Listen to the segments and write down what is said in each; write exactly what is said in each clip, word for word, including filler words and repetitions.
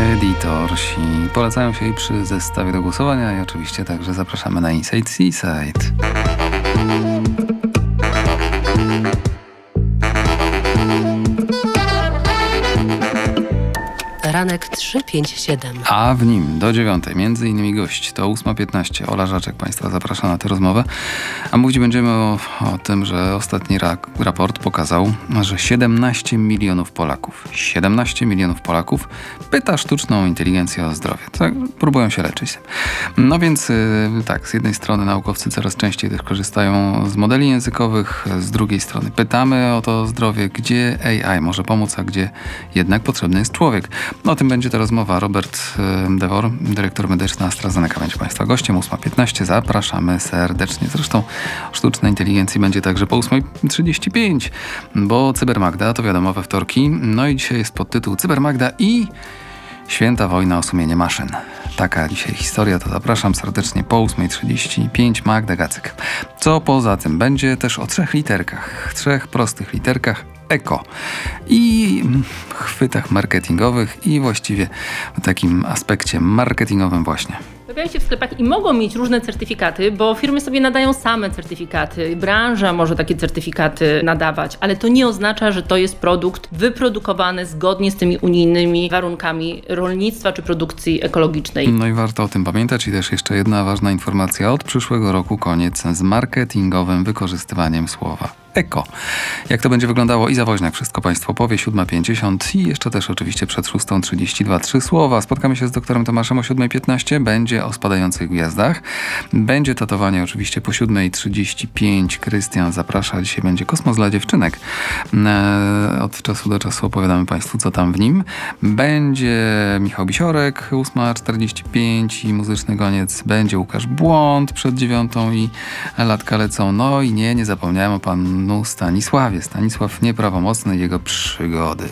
Editorsi polecają się i przy zestawie do głosowania i oczywiście także zapraszamy na Inside Seaside. Ranek trzy pięć siedem. A w nim do dziewiątej między innymi gość to ósma piętnaście. Ola Żaczek Państwa zaprasza na tę rozmowę. A mówić będziemy o, o tym, że ostatni rak, raport pokazał, że siedemnaście milionów Polaków, siedemnaście milionów Polaków pyta sztuczną inteligencję o zdrowie. Tak, próbują się leczyć. No więc yy, tak, z jednej strony naukowcy coraz częściej też korzystają z modeli językowych, z drugiej strony pytamy o to zdrowie, gdzie A I może pomóc, a gdzie jednak potrzebny jest człowiek. O tym będzie ta rozmowa. Robert Dewor, dyrektor medyczny AstraZeneca, będzie Państwa gościem. ósma piętnaście. Zapraszamy serdecznie. Zresztą o sztucznej inteligencji będzie także po ósma trzydzieści pięć, bo Cybermagda to wiadomo we wtorki. No i dzisiaj jest podtytuł Cybermagda i Święta wojna o sumienie maszyn. Taka dzisiaj historia, to zapraszam serdecznie po ósma trzydzieści pięć. Magda Gacyk. Co poza tym? Będzie też o trzech literkach. Trzech prostych literkach. Eko. I chwytach marketingowych i właściwie w takim aspekcie marketingowym właśnie. Pojawiają się w sklepach i mogą mieć różne certyfikaty, bo firmy sobie nadają same certyfikaty. Branża może takie certyfikaty nadawać, ale to nie oznacza, że to jest produkt wyprodukowany zgodnie z tymi unijnymi warunkami rolnictwa czy produkcji ekologicznej. No i warto o tym pamiętać. I też jeszcze jedna ważna informacja. Od przyszłego roku koniec z marketingowym wykorzystywaniem słowa eko. Jak to będzie wyglądało i zawoźniak, wszystko Państwo powie. siódma pięćdziesiąt i jeszcze też oczywiście przed szóstą trzydzieści dwa. Trzy słowa. Spotkamy się z doktorem Tomaszem o siódma piętnaście. Będzie o spadających gwiazdach. Będzie tatowanie oczywiście po siódma trzydzieści pięć. Krystian zaprasza. Dzisiaj będzie kosmos dla dziewczynek. E, od czasu do czasu opowiadamy Państwu, co tam w nim. Będzie Michał Bisiorek, ósma czterdzieści pięć i muzyczny koniec. Będzie Łukasz Błąd przed dziewiątą i latka lecą. No i nie, nie zapomniałem o panu Stanisławie. Stanisław Nieprawomocny i jego przygody.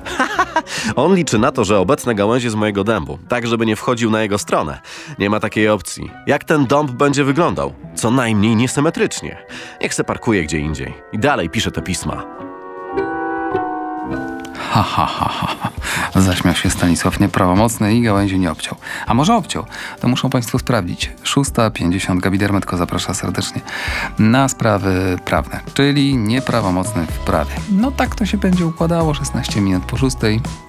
On liczy na to, że obecne gałęzie z mojego dębu, tak żeby nie wchodził na jego stronę. Nie ma takiej opcji. Jak ten dąb będzie wyglądał? Co najmniej niesymetrycznie. Niech se parkuje gdzie indziej. I dalej pisze te pisma. Ha, ha, ha, ha. Zaśmiał się Stanisław Nieprawomocny i gałęzi nie obciął. A może obciął? To muszą Państwo sprawdzić. szósta pięćdziesiąt. Gabi Dermetko zaprasza serdecznie na sprawy prawne, czyli nieprawomocny w prawie. No tak to się będzie układało. szesnaście minut po szóstej.